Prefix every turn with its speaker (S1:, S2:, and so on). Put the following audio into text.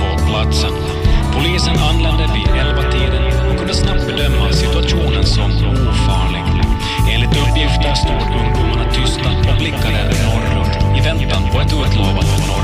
S1: på platsen. Polisen anlände vid 11-tiden och kunde snabbt bedöma situationen som ofarlig. Enligt uppgifter stod ungdomarna tysta och blickade norrut i väntan på ett utlovat norrut.